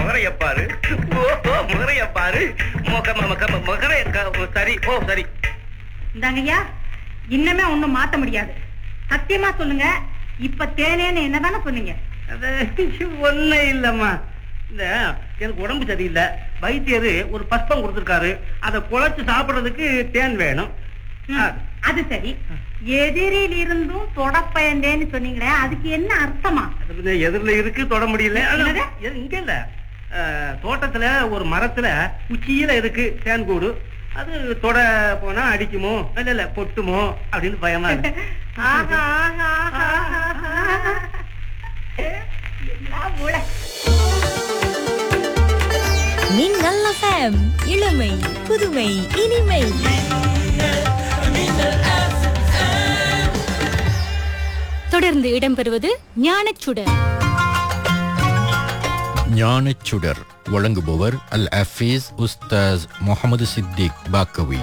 முகரையப்பாரு, ஓஹோ முகரையப்பாரு, சரி ஓ சரி. இந்தாங்கய்யா, இன்னமே ஒண்ணும் மாத்த முடியாது. சத்தியமா சொல்லுங்க, இப்ப தேனேன்னு என்னதானே சொன்னீங்க? ஒண்ணு இல்லம்மா, இந்த எனக்கு உடம்பு சரியில்லை, வைத்தியரு ஒரு பஸ்பம் கொடுத்திருக்காரு, அதை குழைச்சு சாப்பிடுறதுக்கு தேன் வேணும். அது சரி, எதிரில் இருந்தும் தொடப்பயந்தேன்னு சொன்னீங்களே, அதுக்கு என்ன அர்த்தமா? எதிரில இருக்கு, தொட முடியல. இங்க இல்ல, தோட்டத்துல ஒரு மரத்துல உச்சியில இருக்கு தேன் கூடு, அது தொட போனா அடிக்குமோ இல்ல கொட்டுமோ அப்படின்னு பயமா இருக்கு. மின்னல் FM, இளமை புதுமை இனிமை. தொடர்ந்து இடம்பெறுவது ஞானச்சுடர். ஞானச்சுடர் வழங்குபவர் அல் ஹஃபீஸ் உஸ்தாஸ் முகமது சித்திக் பாக்கவி.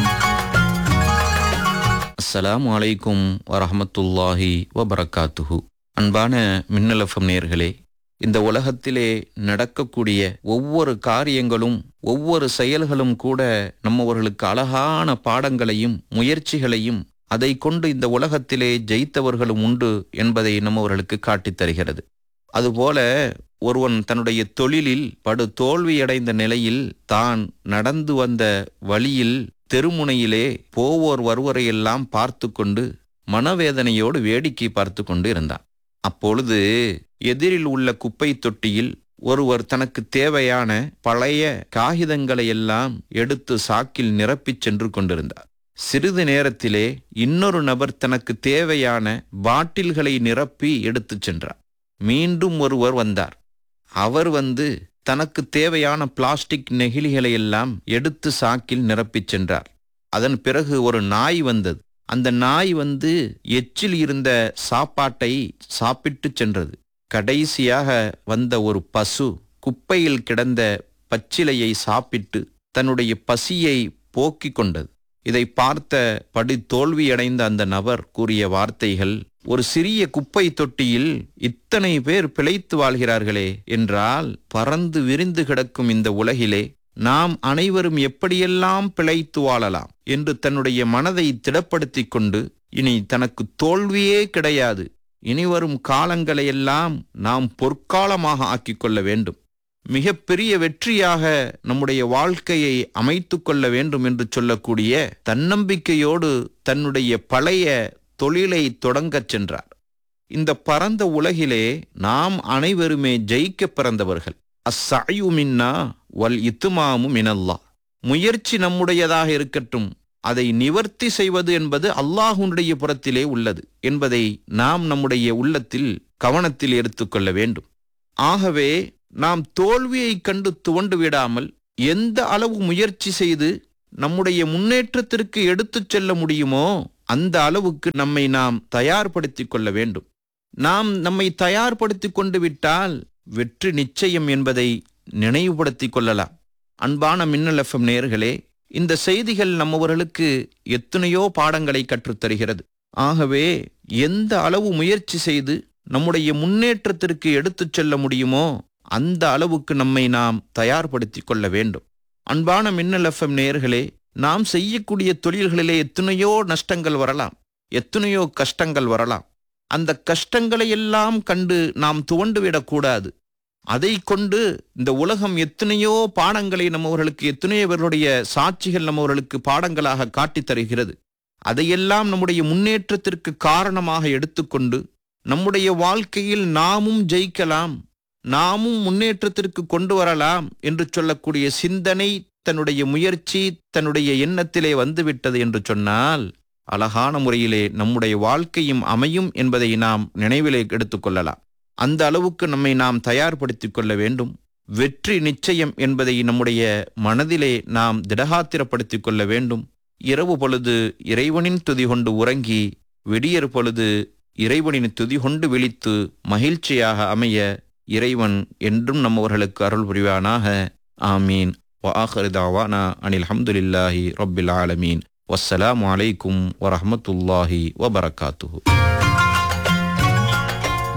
அஸ்ஸலாமு அலைக்கும் வரஹ்மத்துல்லாஹி வபரகாத்துஹு. அன்பான மின்னல் எஃப்எம் நேயர்களே, இந்த உலகத்திலே நடக்கக்கூடிய ஒவ்வொரு காரியங்களும் ஒவ்வொரு செயல்களும் கூட நம்மவர்களுக்கு அழகான பாடங்களையும் முயற்சிகளையும் அதை கொண்டு இந்த உலகத்திலே ஜெயித்தவர்களும் உண்டு என்பதை நம்மவர்களுக்கு காட்டித் தருகிறது. அதுபோல ஒருவன் தன்னுடைய தொழிலில் படு தோல்வியடைந்த நிலையில் தான் நடந்து வந்த வழியில் தெருமுனையிலே போவோர் வருவரையெல்லாம் பார்த்து கொண்டு மனவேதனையோடு வேடிக்கை பார்த்து கொண்டு இருந்தான். அப்பொழுது எதிரில் உள்ள குப்பை தொட்டியில் ஒருவர் தனக்கு தேவையான பழைய காகிதங்களை எல்லாம் எடுத்து சாக்கில் நிரப்பிச் சென்று கொண்டிருந்தார். சிறிது நேரத்திலே இன்னொரு நபர் தனக்கு தேவையான பாட்டில்களை நிரப்பி எடுத்துச் சென்றார். மீண்டும் ஒருவர் வந்தார். அவர் தனக்கு தேவையான பிளாஸ்டிக் நெகிழிகளை எல்லாம் எடுத்து சாக்கில் நிரப்பிச் சென்றார். அதன் பிறகு ஒரு நாய் வந்தது. அந்த நாய் எச்சில் இருந்த சாப்பாட்டை சாப்பிட்டு சென்றது. கடைசியாக வந்த ஒரு பசு குப்பையில் கிடந்த பச்சிலையை சாப்பிட்டு தன்னுடைய பசியை போக்கிக் கொண்டது. இதை பார்த்த படி தோல்வியடைந்த அந்த நபர் கூறிய வார்த்தைகள், ஒரு சிறிய குப்பை தொட்டியில் இத்தனை பேர் பிழைத்து வாழ்கிறார்களே என்றால், பறந்து விரிந்து கிடக்கும் இந்த உலகிலே நாம் அனைவரும் எப்படியெல்லாம் பிழைத்து வாழலாம் என்று தன்னுடைய மனதை திடப்படுத்தி கொண்டு, இனி தனக்கு தோல்வியே கிடையாது, இனிவரும் காலங்களையெல்லாம் நாம் பொற்காலமாக ஆக்கிக் கொள்ள வேண்டும், மிகப்பெரிய வெற்றியாக நம்முடைய வாழ்க்கையை அமைத்து கொள்ள வேண்டும் என்று சொல்லக்கூடிய தன்னம்பிக்கையோடு தன்னுடைய பழைய தொழிலை தொடங்கச் சென்றார். இந்த பரந்த உலகிலே நாம் அனைவருமே ஜெயிக்க பிறந்தவர்கள். அஸ்ஸஅயு மின்னா வல் இத்மாமு மினல்லாஹ். முயற்சி நம்முடையதாக இருக்கட்டும், அதை நிவர்த்தி செய்வது என்பது அல்லாஹ்வுடைய புறத்திலே உள்ளது என்பதை நாம் நம்முடைய உள்ளத்தில் கவனத்தில் எடுத்துக்கொள்ள வேண்டும். ஆகவே நாம் தோல்வியை கண்டு துவண்டு விடாமல் எந்த அளவு முயற்சி செய்து நம்முடைய முன்னேற்றத்திற்கு எடுத்துச் செல்ல முடியுமோ அந்த அளவுக்கு நம்மை நாம் தயார்படுத்திக் கொள்ள வேண்டும். நாம் நம்மை தயார்படுத்திக் கொண்டு விட்டால் வெற்றி நிச்சயம் என்பதை நினைவுபடுத்திக் கொள்ளலாம். அன்பான மின்னல் எஃப்எம் நேயர்களே, இந்த செய்திகள் நம்மவர்களுக்கு எத்தனையோ பாடங்களை கற்றுத்தருகிறது. ஆகவே எந்த அளவு முயற்சி செய்து நம்முடைய முன்னேற்றத்திற்கு எடுத்துச் செல்ல முடியுமோ அந்த அளவுக்கு நம்மை நாம் தயார்படுத்திக் கொள்ள வேண்டும். அன்பான மின்னல் எஃப்எம் நேயர்களே, நாம் செய்யக்கூடிய தொழில்களிலே எத்தனையோ நஷ்டங்கள் வரலாம், எத்தனையோ கஷ்டங்கள் வரலாம். அந்த கஷ்டங்களை எல்லாம் கண்டு நாம் துவண்டுவிடக்கூடாது. அதை கொண்டு இந்த உலகம் எத்தனையோ பாடங்களை நம்மவர்களுக்கு, எத்தனையோ பேருடைய சாட்சிகள் நம்மவர்களுக்கு பாடங்களாக காட்டித் தருகிறது. அதையெல்லாம் நம்முடைய முன்னேற்றத்திற்கு காரணமாக எடுத்துக்கொண்டு நம்முடைய வாழ்க்கையில் நாமும் ஜெயிக்கலாம், நாமும் முன்னேற்றத்திற்கு கொண்டு வரலாம் என்று சொல்லக்கூடிய சிந்தனை, தன்னுடைய முயற்சி, தன்னுடைய எண்ணத்திலே வந்துவிட்டது என்று சொன்னால் அழகான முறையிலே நம்முடைய வாழ்க்கையும் அமையும் என்பதை நாம் நினைவிலே எடுத்துக்கொள்ளலாம். அந்த அளவுக்கு நம்மை நாம் தயார்படுத்திக் கொள்ள வேண்டும். வெற்றி நிச்சயம் என்பதை நம்முடைய மனதிலே நாம் திடகாத்திரப்படுத்திக் கொள்ள வேண்டும். இரவு பொழுது இறைவனின் துதி கொண்டு உறங்கி, விடியற் பொழுது இறைவனின் துதி கொண்டு விழித்து மகிழ்ச்சியாக அமைய இறைவன் என்றும் நம்மவர்களுக்கு அருள் புரிவானாக. ஆமீன். வஆகிரு தஅவானா அனில் ஹம்துலில்லாஹி ரப்பில் ஆலமீன். வஸ்ஸலாமு அலைக்கும் வரஹ்மத்துல்லாஹி வபரகாத்துஹு.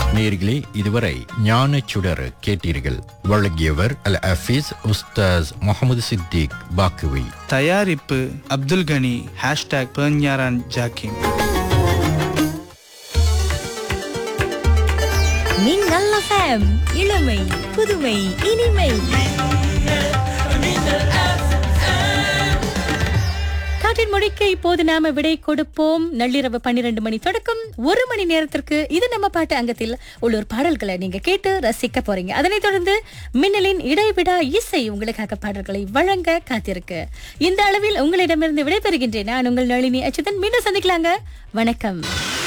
நேயர்களே, இதுவரை ஞானச்சுடர் கேட்டீர்கள். வழங்கியவர் அல் ஹஃபீஸ் உஸ்தாஸ் முகமது சித்திக் பாக்கவி. தயாரிப்பு அப்துல் கனி #பெர்ஞாரான் ஜாக்கிம். மின்னல் FM இளமை புதுமை இனிமை. காற்றின் மொழிக்கு இப்போது நாம விடை கொடுப்போம். நள்ளிரவு 12 மணி தொடக்கம் 1 மணி நேரத்திற்கு இது நம்ம பாட்டு அங்கத்தில் உள்ளூர் பாடல்களை நீங்க கேட்டு ரசிக்க போறீங்க. அதனைத் தொடர்ந்து மின்னலின் இடைவிடா இசை உங்களுக்காக பாடல்களை வழங்க காத்திருக்கு. இந்த அளவில் உங்களிடமிருந்து விடைபெறுகின்றேன். நான் உங்கள் நளினி அச்சுதன். மீண்டும் சந்திக்கலாங்க. வணக்கம்.